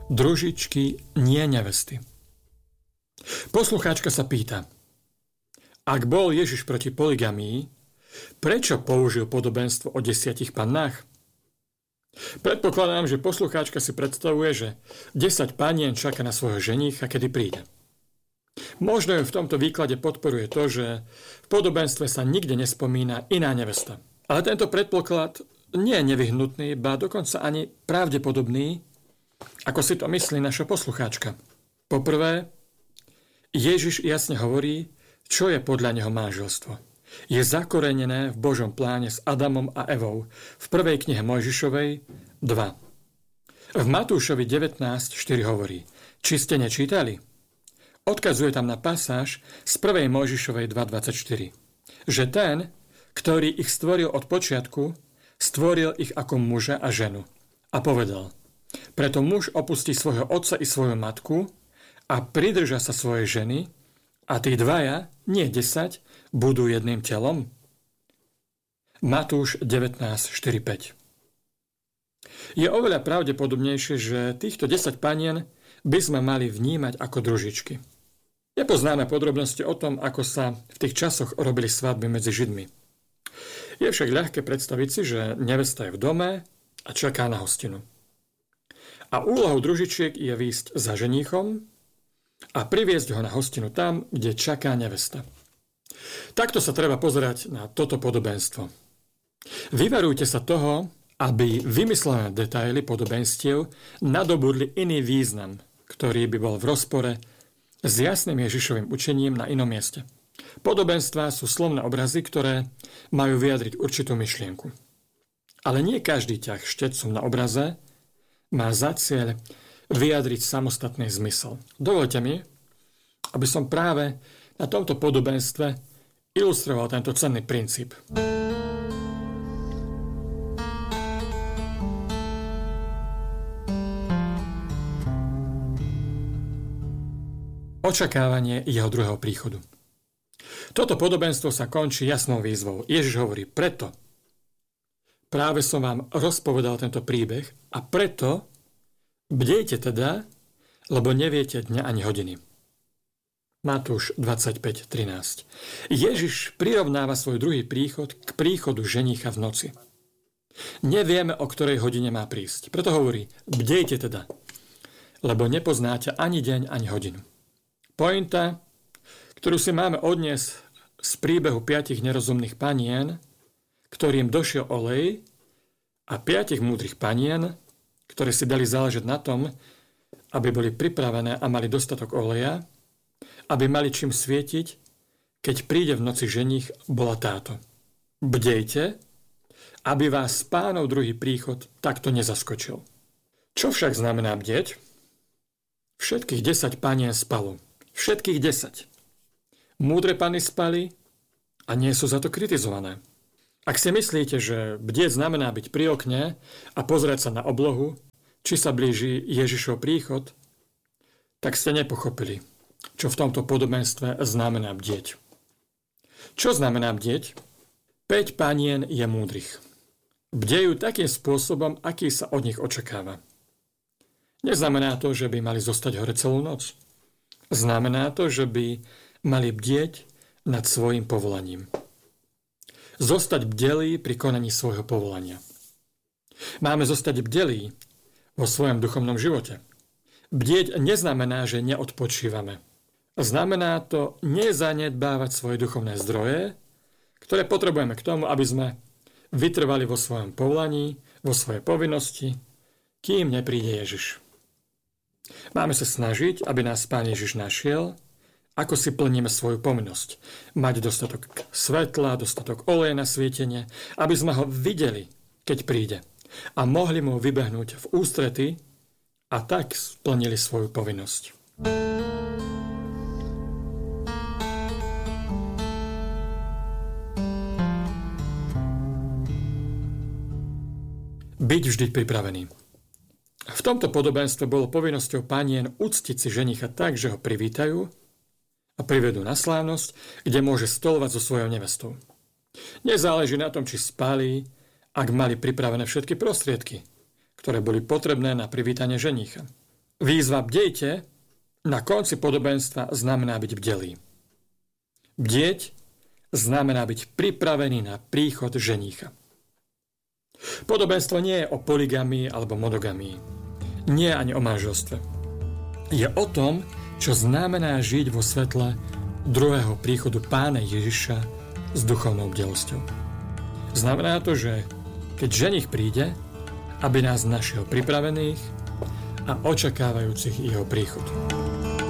Družičky, nie nevesty. Poslucháčka sa pýta: ak bol Ježiš proti poligamii, prečo použil podobenstvo o 10 pannách? Predpokladám, že poslucháčka si predstavuje, že 10 panien čaká na svojho ženícha, kedy príde. Možno ju v tomto výklade podporuje to, že v podobenstve sa nikde nespomína iná nevesta. Ale tento predpoklad nie je nevyhnutný, ba dokonca ani pravdepodobný, ako si to myslí naša poslucháčka. Poprvé, Ježiš jasne hovorí, čo je podľa neho manželstvo. Je zakorenené v Božom pláne s Adamom a Evou v prvej knihe Mojžišovej 2. V Matúšovi 19.4 hovorí: či ste nečítali? Odkazuje tam na pasáž z prvej Mojžišovej 2.24, že ten, ktorý ich stvoril od počiatku, stvoril ich ako muža a ženu. A povedal: preto muž opustí svojho otca i svoju matku a pridrža sa svojej ženy, a tí dvaja, nie 10, budú jedným telom. Matúš 19.4.5. Je oveľa pravdepodobnejšie, že týchto 10 panien by sme mali vnímať ako družičky. Nepoznáme podrobnosti o tom, ako sa v tých časoch robili svadby medzi Židmi. Je však ľahké predstaviť si, že nevesta je v dome a čaká na hostinu. A úlohou družičiek je výjsť za ženíchom a priviesť ho na hostinu tam, kde čaká nevesta. Takto sa treba pozerať na toto podobenstvo. Vyvarujte sa toho, aby vymyslené detaily podobenstiev nadobudli iný význam, ktorý by bol v rozpore s jasným Ježišovým učením na inom mieste. Podobenstvá sú slovné obrazy, ktoré majú vyjadriť určitú myšlienku. Ale nie každý ťah štecom na obraze má za cieľ vyjadriť samostatný zmysel. Dovoľte mi, aby som práve na tomto podobenstve ilustroval tento cenný princíp. Očakávanie jeho druhého príchodu. Toto podobenstvo sa končí jasnou výzvou. Ježiš hovorí: preto práve som vám rozpovedal tento príbeh a preto bdejte teda, lebo neviete dňa ani hodiny. Matúš 25.13. Ježiš prirovnáva svoj druhý príchod k príchodu ženícha v noci. Nevieme, o ktorej hodine má prísť. Preto hovorí: bdejte teda, lebo nepoznáte ani deň, ani hodinu. Pointa, ktorú si máme odniesť z príbehu 5 nerozumných panien, ktorým došiel olej, a 5 múdrych panien, ktoré si dali záležať na tom, aby boli pripravené a mali dostatok oleja, aby mali čím svietiť, keď príde v noci ženích, bola táto: bdejte, aby vás Pánov druhý príchod takto nezaskočil. Čo však znamená bdeť? Všetkých 10 panien spalo. Všetkých 10. Múdre panny spali a nie sú za to kritizované. Ak si myslíte, že bdieť znamená byť pri okne a pozrieť sa na oblohu, či sa blíži Ježišov príchod, tak ste nepochopili, čo v tomto podobenstve znamená bdieť. Čo znamená bdieť? 5 panien je múdrych. Bdejú takým spôsobom, aký sa od nich očakáva. Neznamená to, že by mali zostať hore celú noc. Znamená to, že by mali bdieť nad svojim povolaním. Zostať bdelí pri konaní svojho povolania. Máme zostať bdelí vo svojom duchovnom živote. Bdieť neznamená, že neodpočívame. Znamená to nezanedbávať svoje duchovné zdroje, ktoré potrebujeme k tomu, aby sme vytrvali vo svojom povolaní, vo svojej povinnosti, kým nepríde Ježiš. Máme sa snažiť, aby nás Pán Ježiš našiel, ako si plníme svoju povinnosť. Mať dostatok svetla, dostatok oleja na svietenie, aby sme ho videli, keď príde, a mohli mu vybehnúť v ústrety a tak splnili svoju povinnosť. Byť vždy pripravený. V tomto podobenstve bolo povinnosťou panien uctiť si ženicha tak, že ho privítajú a privedú na slávnosť, kde môže stolovať so svojou nevestou. Nezáleží na tom, či spali, ak mali pripravené všetky prostriedky, ktoré boli potrebné na privítanie ženícha. Výzva bdejte na konci podobenstva znamená byť bdelý. Bdieť znamená byť pripravený na príchod ženícha. Podobenstvo nie je o poligamii alebo monogamii. Nie ani o manželstve. Je o tom, čo znamená žiť vo svetle druhého príchodu Pána Ježiša s duchovnou bdelosťou. Znamená to, že keď ženích príde, aby nás našiel pripravených a očakávajúcich jeho príchod.